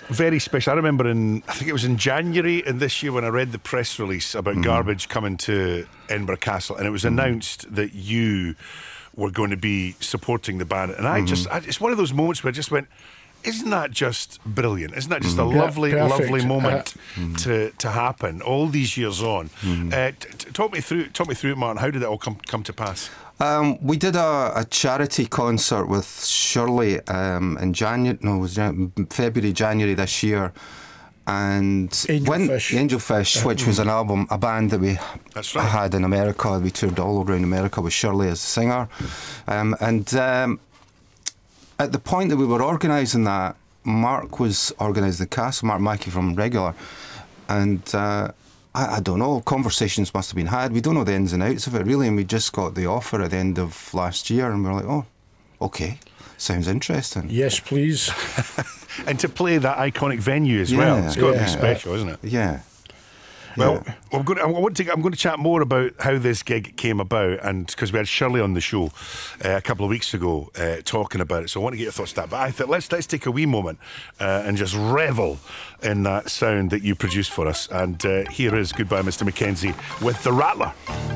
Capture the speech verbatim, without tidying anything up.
very special. I remember in, I think it was in January in this year when I read the press release about mm. Garbage coming to Edinburgh Castle, and it was mm. announced that you were going to be supporting the band. And I mm. just, I, it's one of those moments where I just went, isn't that just brilliant? Isn't that just mm. a lovely, yeah, lovely moment uh, mm. to to happen all these years on? Mm. Uh, t- t- talk me through, talk me through it, Martin. How did it all come come to pass? Um, we did a, a charity concert with Shirley um, in January. No, it was Jan- February, January this year, and Angelfish, when, Angelfish, which mm. was an album, a band that we That's right. had in America. We toured all around America with Shirley as a singer, um, and. Um, At the point that we were organising that, Mark was organising the cast, Mark Mackey from Regular, and uh, I, I don't know, conversations must have been had. We don't know the ins and outs of it really, and we just got the offer at the end of last year, and we were like, oh, okay, sounds interesting. Yes, please. And to play that iconic venue as yeah, well, it's got yeah. to be special, isn't it? Yeah. Well, yeah. I'm going, to, I want to, I'm going to chat more about how this gig came about, and because we had Shirley on the show uh, a couple of weeks ago uh, talking about it, so I want to get your thoughts on that. But I thought let's let's take a wee moment uh, and just revel in that sound that you produced for us. And uh, here is Goodbye, Mister Mackenzie with The Rattler.